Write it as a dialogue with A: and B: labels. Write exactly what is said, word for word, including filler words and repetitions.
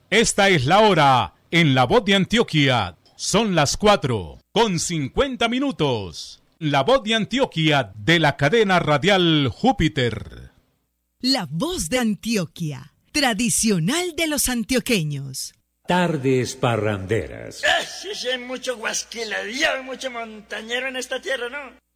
A: Esta es la hora en La Voz de Antioquia. Son las cuatro con cincuenta minutos. La Voz de Antioquia de la cadena radial Júpiter.
B: La Voz de Antioquia, tradicional de los antioqueños.
C: Tardes parranderas.
D: Ah, sí, sí, hay mucho guasquiladillo, mucho montañero en esta tierra, ¿no?